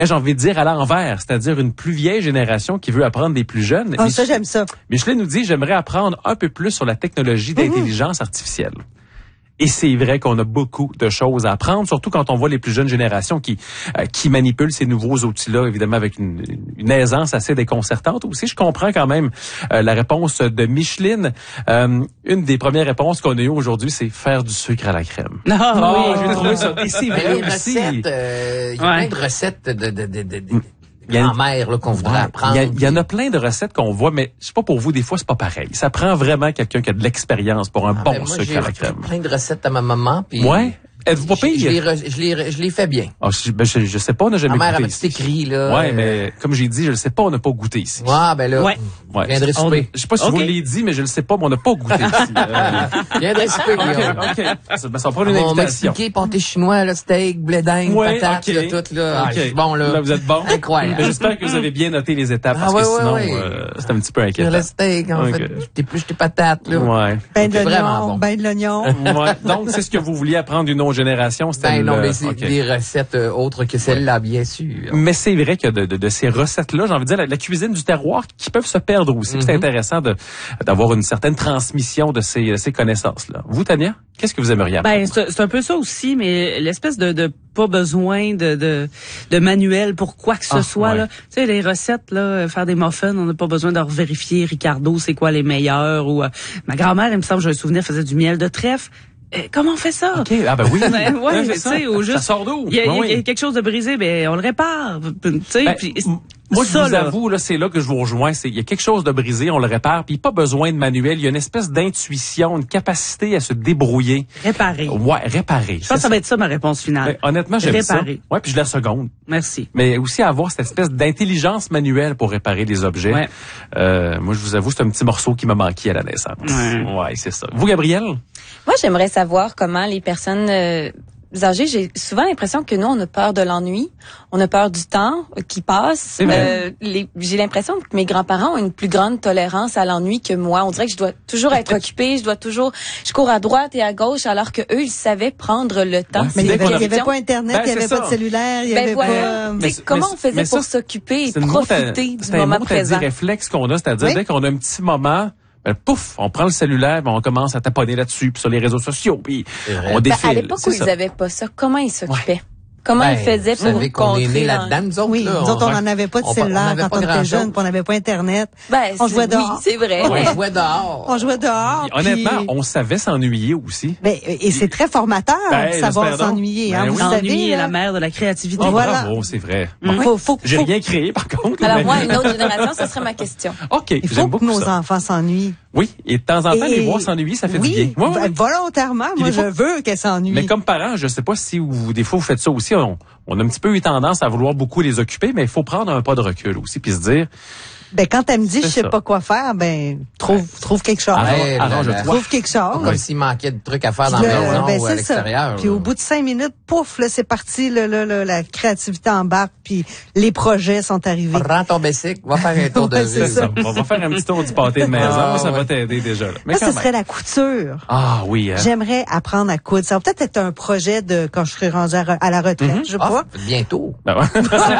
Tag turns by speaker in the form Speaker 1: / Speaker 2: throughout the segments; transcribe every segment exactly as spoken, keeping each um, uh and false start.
Speaker 1: j'ai envie de dire à l'envers, c'est-à-dire une plus vieille génération qui veut apprendre des plus jeunes.
Speaker 2: Ah, ça, j'aime ça.
Speaker 1: Micheline nous dit, j'aimerais apprendre un peu plus sur la technologie d'intelligence mmh. artificielle. Et c'est vrai qu'on a beaucoup de choses à apprendre, surtout quand on voit les plus jeunes générations qui euh, qui manipulent ces nouveaux outils-là, évidemment avec une, une aisance assez déconcertante aussi. Je comprends quand même euh, la réponse de Micheline. Euh, une des premières réponses qu'on a eues aujourd'hui, c'est faire du sucre à la crème.
Speaker 3: Oh,
Speaker 1: oh
Speaker 3: oui.
Speaker 1: J'ai trouvé ça. Et c'est vrai
Speaker 4: il y a
Speaker 1: aussi.
Speaker 4: Il euh, y a
Speaker 3: ouais.
Speaker 4: plein de recettes de... de, de, de, de...
Speaker 1: Il y a,
Speaker 4: grand-mère là, qu'on voudrait
Speaker 1: ouais,
Speaker 4: apprendre.
Speaker 1: Il y, a, il y en a plein de recettes qu'on voit, mais je sais pas pour vous, des fois, c'est pas pareil. Ça prend vraiment quelqu'un qui a de l'expérience pour un
Speaker 4: ah,
Speaker 1: bon
Speaker 4: ben moi,
Speaker 1: sucre à la crème.
Speaker 4: J'ai plein de recettes à ma maman. Puis
Speaker 1: ouais. Êtes-vous pas pire?
Speaker 4: Je, je, les re, je, les, je les fais bien.
Speaker 1: Oh, je, ben, je, je sais pas, on n'a jamais
Speaker 4: ma mère
Speaker 1: goûté
Speaker 4: avait tout écrit, là.
Speaker 1: Ouais, euh... mais comme j'ai dit, je le sais pas, on n'a pas goûté ici.
Speaker 4: Ouais, ben là,
Speaker 3: ouais.
Speaker 4: ouais. viendrez souper.
Speaker 1: Je sais pas si
Speaker 3: okay.
Speaker 1: vous l'avez dit, mais je le sais pas, mais on n'a pas goûté ici.
Speaker 4: Euh... viendrez souper, Guillaume.
Speaker 1: OK, OK. Ça, ben, ça va prendre une
Speaker 4: on
Speaker 1: invitation.
Speaker 4: On m'a expliqué pâté chinois, là, steak, blé d'Inde,
Speaker 1: ouais,
Speaker 4: patates,
Speaker 1: okay.
Speaker 4: là, tout, là.
Speaker 1: Okay.
Speaker 4: Ah, bon, là.
Speaker 1: Là, vous êtes bon.
Speaker 4: Incroyable.
Speaker 1: Mais j'espère que vous avez bien noté les étapes, parce
Speaker 4: ah, ouais,
Speaker 1: que sinon,
Speaker 4: ouais, ouais.
Speaker 1: Euh, c'est un petit peu inquiétant.
Speaker 4: Le steak, en okay. fait. J'étais plus, j'étais patate, là.
Speaker 1: Ouais.
Speaker 2: Ben de l'oignon, bon. ben de l'oignon.
Speaker 1: Ouais. Donc, c'est ce que vous vouliez apprendre d'une autre génération, c'était
Speaker 4: ben,
Speaker 1: le...
Speaker 4: non, mais c'est
Speaker 1: okay.
Speaker 4: des recettes euh, autres que celles-là, ouais. bien sûr.
Speaker 1: Mais c'est vrai que de, de, de ces recettes-là, j'ai envie de dire, la, la cuisine du terroir qui peuvent se perdre aussi. Mm-hmm. C'est intéressant de d'avoir une certaine transmission de ces, ces connaissances-là. Vous, Tania, qu'est-ce que vous aimeriez apprendre?
Speaker 3: Ben, c'est, c'est un peu ça aussi, mais l'espèce de, de pas besoin de, de, de manuel pour quoi que ce ah, soit. Ouais. Là. Tu sais, les recettes, là, faire des muffins, on n'a pas besoin de revérifier, Ricardo, c'est quoi les meilleurs. Ou euh, ma grand-mère, il me semble, j'ai un souvenir, faisait du miel de trèfle. Euh, comment on fait ça?
Speaker 1: OK, ah ben oui.
Speaker 3: ben, ouais, tu sais, ou juste.
Speaker 1: Ça sort d'où?
Speaker 3: Il y,
Speaker 1: ben oui.
Speaker 3: y a quelque chose de brisé, ben on le répare. Tu sais,
Speaker 1: ben,
Speaker 3: puis
Speaker 1: moi,
Speaker 3: ça,
Speaker 1: je vous
Speaker 3: là.
Speaker 1: avoue, là, c'est là que je vous rejoins. C'est, il y a quelque chose de brisé, on le répare, puis pas besoin de manuel. Il y a une espèce d'intuition, une capacité à se débrouiller.
Speaker 3: Réparer.
Speaker 1: Ouais, réparer.
Speaker 3: Je pense que ça va être ça ma réponse finale.
Speaker 1: Ben, honnêtement, j'aime
Speaker 3: réparer.
Speaker 1: ça. Ouais, puis je la seconde.
Speaker 3: Merci.
Speaker 1: Mais aussi avoir cette espèce d'intelligence manuelle pour réparer les objets. Ouais. Euh, moi, je vous avoue, c'est un petit morceau qui m'a manqué à la naissance. Ouais, ouais c'est ça. Vous, Gabrielle?
Speaker 5: Moi, j'aimerais savoir comment les personnes euh, âgées, j'ai souvent l'impression que nous, on a peur de l'ennui, on a peur du temps qui passe. Euh, les, j'ai l'impression que mes grands-parents ont une plus grande tolérance à l'ennui que moi. On dirait que je dois toujours être occupée, je dois toujours, je cours à droite et à gauche, alors que eux, ils savaient prendre le temps.
Speaker 2: Ouais, mais il n'y avait, avait pas Internet, ben, il n'y avait pas de cellulaire, il n'y
Speaker 5: ben
Speaker 2: avait
Speaker 5: voilà.
Speaker 2: pas...
Speaker 5: Mais, comment on faisait pour ça, s'occuper et profiter du moment présent?
Speaker 1: C'est un réflexe qu'on a, c'est-à-dire oui? dès qu'on a un petit moment... Ben, pouf, on prend le cellulaire, ben, on commence à taponner là-dessus, puis sur les réseaux sociaux, puis on défile.
Speaker 5: Ben, à l'époque où ils n'avaient pas ça, comment ils s'occupaient? Ouais. Comment ben, ils faisaient pour
Speaker 4: contrer... qu'on est né là-dedans, nous autres?
Speaker 2: Oui,
Speaker 4: là,
Speaker 2: nous autres, on n'en avait pas de cellulaire quand on était jeunes, puis on n'avait pas Internet.
Speaker 5: Ben,
Speaker 2: on jouait dehors.
Speaker 5: Oui, c'est vrai.
Speaker 4: On jouait dehors.
Speaker 2: On jouait dehors.
Speaker 1: Puis, honnêtement, puis... on savait s'ennuyer aussi.
Speaker 2: Ben, et c'est très formateur, ben, savoir s'ennuyer. Hein,
Speaker 3: ben,
Speaker 2: vous
Speaker 3: oui. S'ennuyer est
Speaker 2: là.
Speaker 3: la mère de la créativité.
Speaker 1: Oh,
Speaker 2: voilà.
Speaker 1: Bravo, c'est vrai.
Speaker 2: Mm-hmm. Faut, faut,
Speaker 1: J'ai
Speaker 2: faut...
Speaker 1: rien créé, par contre.
Speaker 5: Alors, moi, une autre génération, ce serait ma question.
Speaker 1: OK,
Speaker 2: il faut que nos ça. enfants s'ennuient.
Speaker 1: Oui, et de temps en temps, et... les voir s'ennuyer, ça fait
Speaker 2: oui,
Speaker 1: du bien.
Speaker 2: Oui, oui. Volontairement, moi, fois... je veux qu'elles s'ennuient.
Speaker 1: Mais comme parents, je sais pas si vous, des fois, vous faites ça aussi. On, on a un petit peu eu tendance à vouloir beaucoup les occuper, mais il faut prendre un pas de recul aussi, puis se dire...
Speaker 2: Ben, quand elle me dit, je sais ça. pas quoi faire, ben, trouve, ouais. trouve quelque chose.
Speaker 4: Ouais,
Speaker 1: arrange-toi.
Speaker 2: Trouve quelque chose.
Speaker 4: Comme s'il manquait de trucs à faire dans le, la maison ben, ou à l'extérieur.
Speaker 2: Puis au bout de cinq minutes, pouf, là, c'est parti, là, là, là, la créativité embarque, puis les projets sont arrivés.
Speaker 4: Prends ton bicycle, va faire un tour de ville.
Speaker 1: Ça. On va faire un petit tour du pâté de maison, ah, ça ouais. va t'aider déjà. Là.
Speaker 2: Mais Moi, ce même. serait la couture.
Speaker 1: Ah oui. Hein.
Speaker 2: J'aimerais apprendre à coudre. Ça va peut-être être un projet de quand je serai rendu à, à la retraite, mm-hmm. je sais pas.
Speaker 4: Ah, bientôt.
Speaker 1: Ben ouais.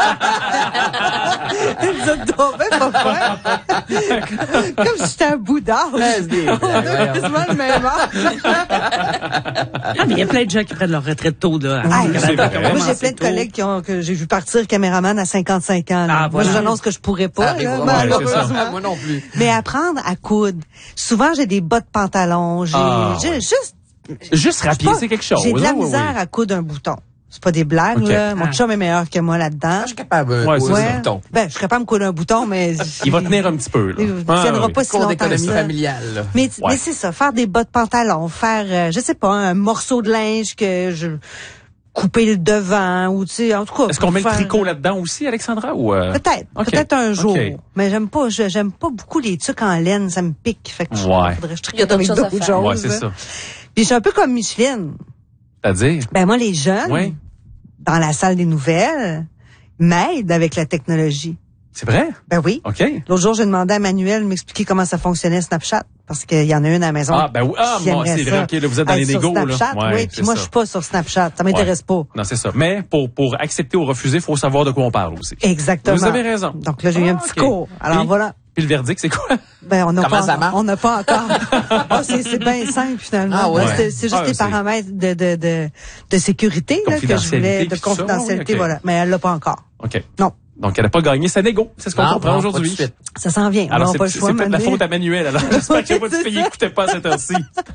Speaker 2: Vous êtes tombés, pas comme si j'étais un bout d'âge. On a quasiment le même âge.
Speaker 3: Ah, mais il y a plein de gens qui prennent leur retraite tôt, là.
Speaker 2: Ah, moi, j'ai plein de tôt. collègues qui ont, que j'ai vu partir caméraman à cinquante-cinq ans. Là. Ah, voilà. Moi, j'annonce que je pourrais pas, là, malheureusement.
Speaker 4: Moi non plus.
Speaker 2: Mais apprendre à coudre. Souvent, j'ai des bas de pantalon. J'ai, ah, j'ai ouais. juste,
Speaker 1: juste rapiécer quelque chose.
Speaker 2: J'ai de la misère à coudre un bouton. C'est pas des blagues, okay. là. Mon ah. chum est meilleur que moi là-dedans.
Speaker 4: Je suis capable de
Speaker 1: ouais,
Speaker 4: coudre
Speaker 2: ouais.
Speaker 4: un bouton.
Speaker 2: Ben, je suis capable de coudre un bouton, mais...
Speaker 1: Il va tenir un petit peu, là.
Speaker 2: Il ne ah, tiendra oui. pas si longtemps que ça.
Speaker 4: familiale, là.
Speaker 2: Mais, ouais. mais c'est ça, faire des bas de pantalon, faire, euh, je sais pas, un morceau de linge que je... couper le devant, ou tu sais, en tout cas...
Speaker 1: Est-ce qu'on met
Speaker 2: faire...
Speaker 1: le tricot là-dedans aussi, Alexandra, ou... Euh...
Speaker 2: Peut-être, okay. peut-être un jour. Okay. Mais j'aime pas, je, j'aime pas beaucoup les trucs en laine, ça me pique. Fait que je,
Speaker 1: ouais.
Speaker 2: faudrait que je tricote avec d'autres choses.
Speaker 1: Ouais, c'est ça.
Speaker 2: Puis je suis un peu comme Micheline.
Speaker 1: C'est-à-dire?
Speaker 2: Ben moi, les jeunes...
Speaker 1: Oui.
Speaker 2: Dans la salle des nouvelles, m'aident avec la technologie.
Speaker 1: C'est vrai?
Speaker 2: Ben oui.
Speaker 1: OK.
Speaker 2: L'autre jour, j'ai demandé à Manuel de m'expliquer comment ça fonctionnait Snapchat. Parce qu'il y en a une à la maison.
Speaker 1: Ah, ben oui. Ah, bon, c'est vrai. OK, là, vous êtes dans les négos, là.
Speaker 2: Snapchat,
Speaker 1: ouais,
Speaker 2: oui. Puis moi, je suis pas sur Snapchat. Ça m'intéresse
Speaker 1: ouais.
Speaker 2: pas.
Speaker 1: Non, c'est ça. Mais pour, pour accepter ou refuser, il faut savoir de quoi on parle aussi.
Speaker 2: Exactement.
Speaker 1: Vous avez raison.
Speaker 2: Donc là, j'ai eu
Speaker 1: ah,
Speaker 2: un petit
Speaker 1: okay.
Speaker 2: cours. Alors
Speaker 1: puis,
Speaker 2: voilà.
Speaker 1: Puis le verdict, c'est quoi?
Speaker 2: Ben, on n'a
Speaker 4: Comment
Speaker 2: pas,
Speaker 4: ça marche?
Speaker 2: on n'a pas encore. oh, c'est, c'est bien simple, finalement.
Speaker 4: Ah, ouais.
Speaker 2: C'est, c'est juste
Speaker 1: ah,
Speaker 2: des
Speaker 1: c'est...
Speaker 2: paramètres de, de, de, de sécurité, là, que je voulais, de confidentialité,
Speaker 1: oui, okay.
Speaker 2: voilà. Mais elle l'a pas encore.
Speaker 1: OK.
Speaker 2: Non.
Speaker 1: Donc, elle n'a pas gagné sa négo. C'est ce qu'on
Speaker 4: non,
Speaker 1: comprend
Speaker 4: non,
Speaker 1: aujourd'hui.
Speaker 2: Ça s'en vient.
Speaker 1: Alors,
Speaker 2: on
Speaker 1: c'est,
Speaker 2: pas le
Speaker 1: c'est,
Speaker 2: choix,
Speaker 1: c'est peut-être la
Speaker 2: Manuel.
Speaker 1: faute à Manuel. Alors, j'espère que votre fille n'écoutait pas à cette heure-ci.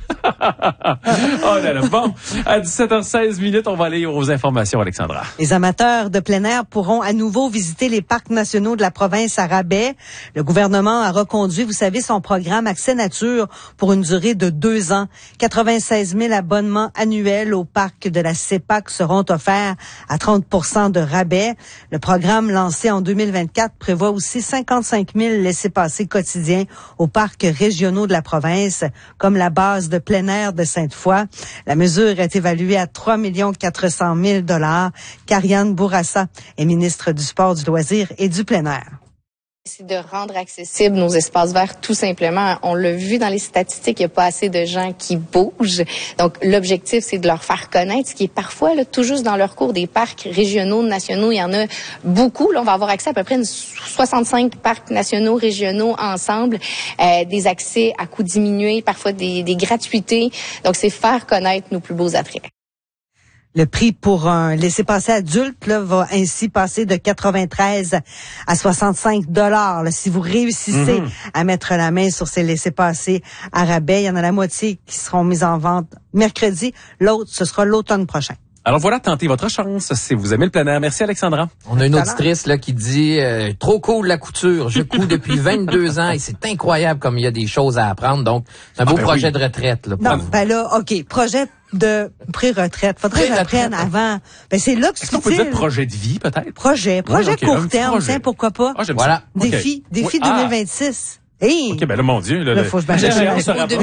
Speaker 1: Oh là là. Bon, à dix-sept heures seize minutes, on va aller aux informations, Alexandra.
Speaker 2: Les amateurs de plein air pourront à nouveau visiter les parcs nationaux de la province à rabais. Le gouvernement a reconduit, vous savez, son programme Accès Nature pour une durée de deux ans. quatre-vingt-seize mille abonnements annuels au parc de la CEPAC seront offerts à trente pour cent de rabais. Le programme lancé en deux mille vingt-quatre prévoit aussi cinquante-cinq mille laissez-passer quotidiens aux parcs régionaux de la province, comme la base de plein air de Sainte-Foy. La mesure est évaluée à trois millions quatre cent mille dollars. Karianne Bourassa est ministre du Sport, du Loisir et du plein air.
Speaker 6: C'est de rendre accessibles nos espaces verts, tout simplement. On l'a vu dans les statistiques, il n'y a pas assez de gens qui bougent. Donc, l'objectif, c'est de leur faire connaître ce qui est parfois là, tout juste dans leur cours des parcs régionaux, nationaux. Il y en a beaucoup. Là, on va avoir accès à peu près une soixante-cinq parcs nationaux, régionaux ensemble, euh, des accès à coût diminué, parfois des, des gratuités. Donc, c'est faire connaître nos plus beaux attraits.
Speaker 2: Le prix pour un laissez-passer adulte là, va ainsi passer de quatre-vingt-treize à soixante-cinq dollars. Là, si vous réussissez mm-hmm. à mettre la main sur ces laissez-passer à rabais, il y en a la moitié qui seront mises en vente mercredi. L'autre, ce sera l'automne prochain.
Speaker 1: Alors voilà, tentez votre chance si vous aimez le plein air. Merci Alexandra.
Speaker 4: On a une auditrice là qui dit euh, trop cool la couture. Je couds depuis vingt-deux ans et c'est incroyable comme il y a des choses à apprendre. Donc c'est un beau ah, ben projet oui. de retraite là.
Speaker 2: Non, ben là, OK, projet de pré-retraite. Faudrait que j'apprenne avant. Ben c'est là que
Speaker 1: Est-ce qu'on peut dire projet de vie peut-être?
Speaker 2: Projet, projet oui, okay, court terme, tiens, pourquoi pas.
Speaker 1: Ah,
Speaker 4: voilà.
Speaker 2: Défi,
Speaker 1: okay.
Speaker 2: défi
Speaker 1: oui.
Speaker 2: deux mille vingt-six. Hey.
Speaker 1: OK, ben là, mon Dieu. Là,
Speaker 2: là faut que j'achète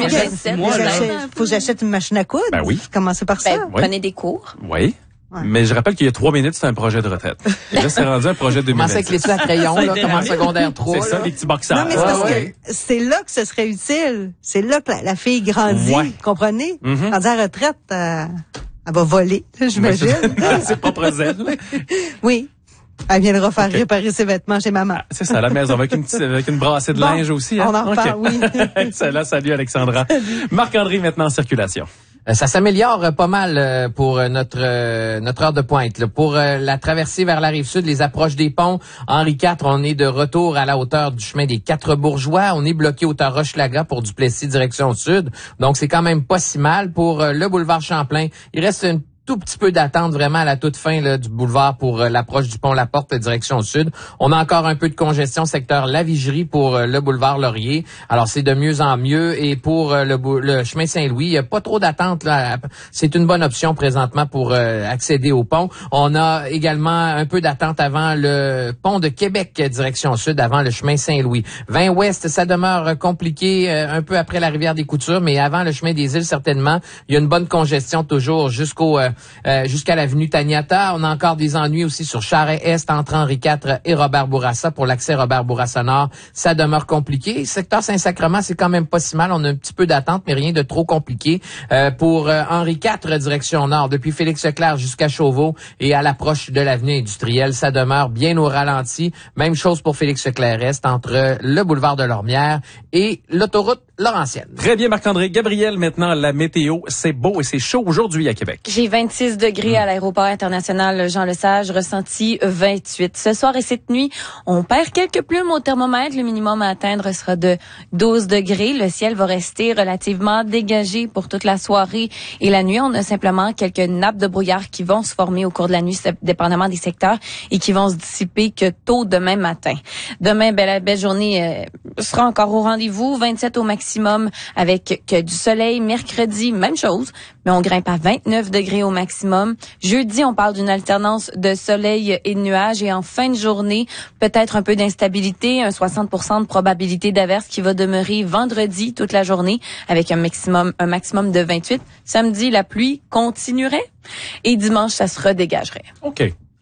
Speaker 5: faut
Speaker 2: que j'achète une machine à coudre.
Speaker 1: Ben oui.
Speaker 2: Commencer par
Speaker 5: ben,
Speaker 2: ça.
Speaker 5: Prenez des cours.
Speaker 1: Oui. Ouais. Mais je rappelle qu'il y a trois minutes, c'est un projet de retraite. Et là, c'est rendu un projet de deux mille vingt-six.
Speaker 4: Commence avec les petits à crayon, là, comme en secondaire trois.
Speaker 1: C'est ça,
Speaker 4: là.
Speaker 1: les petits boxeurs.
Speaker 2: Non, mais c'est parce ouais. que c'est là que ce serait utile. C'est là que la, la fille grandit, ouais. comprenez? Mm-hmm. Quand à la retraite, euh, elle va voler, j'imagine.
Speaker 1: C'est propre zèle.
Speaker 2: Oui. Elle viendra faire okay. réparer ses vêtements chez maman.
Speaker 1: Ah, c'est ça, à la maison, avec une, avec une brassée de bon, linge aussi. Hein?
Speaker 2: On en reparle, okay. oui.
Speaker 1: Excellent, salut Alexandra. Marc-André, maintenant en circulation.
Speaker 4: Ça s'améliore pas mal pour notre notre heure de pointe. Là. Pour la traversée vers la rive sud, les approches des ponts, Henri quatre, on est de retour à la hauteur du chemin des Quatre Bourgeois. On est bloqué hauteur Hochelaga pour Duplessis direction sud. Donc c'est quand même pas si mal. Pour le boulevard Champlain, il reste une tout petit peu d'attente vraiment à la toute fin là, du boulevard pour euh, l'approche du pont La Porte direction sud. On a encore un peu de congestion secteur La Vigerie pour euh, le boulevard Laurier. Alors c'est de mieux en mieux. Et pour euh, le, le chemin Saint-Louis, il n'y a pas trop d'attente là. C'est une bonne option présentement pour euh, accéder au pont. On a également un peu d'attente avant le pont de Québec direction sud, avant le chemin Saint-Louis. vingt ouest, ça demeure compliqué euh, un peu après la rivière des Coutures, mais avant le chemin des Îles certainement. Il y a une bonne congestion toujours jusqu'au euh, Euh, jusqu'à l'avenue Taniata. On a encore des ennuis aussi sur Charest-Est entre Henri quatre et Robert Bourassa pour l'accès Robert Bourassa Nord. Ça demeure compliqué. Secteur Saint-Sacrement, c'est quand même pas si mal. On a un petit peu d'attente, mais rien de trop compliqué. Euh, pour euh, Henri quatre, direction Nord, depuis Félix-Leclerc jusqu'à Chauveau et à l'approche de l'avenue Industrielle, ça demeure bien au ralenti. Même chose pour Félix-Leclerc-Est entre le boulevard de Lormière et l'autoroute Laurentienne.
Speaker 1: Très bien, Marc-André. Gabriel, maintenant, la météo. C'est beau et c'est chaud aujourd'hui à Québec.
Speaker 5: J'ai vingt-six degrés à l'aéroport international Jean-Lesage, ressenti vingt-huit. Ce soir et cette nuit, on perd quelques plumes au thermomètre. Le minimum à atteindre sera de douze degrés. Le ciel va rester relativement dégagé pour toute la soirée et la nuit. On a simplement quelques nappes de brouillard qui vont se former au cours de la nuit, dépendamment des secteurs, et qui vont se dissiper que tôt demain matin. Demain, ben, la belle journée euh, sera encore au rendez-vous. vingt-sept au maximum. maximum avec que du soleil. Mercredi, même chose, mais on grimpe à vingt-neuf degrés au maximum. Jeudi, on parle d'une alternance de soleil et de nuages. Et en fin de journée, peut-être un peu d'instabilité, un soixante pour cent de probabilité d'averse qui va demeurer vendredi toute la journée avec un maximum, un maximum de vingt-huit. Samedi, la pluie continuerait et dimanche, ça se redégagerait.
Speaker 1: OK.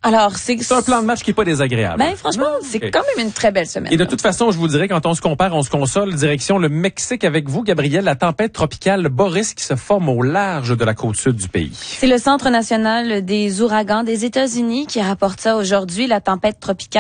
Speaker 5: Alors, c'est...
Speaker 1: C'est un plan de match qui est pas désagréable.
Speaker 5: Ben, franchement, non, c'est okay. quand même une très belle semaine.
Speaker 1: Et de toute façon, je vous dirais, quand on se compare, on se console. Direction le Mexique avec vous, Gabrielle, la tempête tropicale Boris qui se forme au large de la côte sud du pays.
Speaker 5: C'est le Centre national des ouragans des États-Unis qui rapporte ça aujourd'hui, la tempête tropicale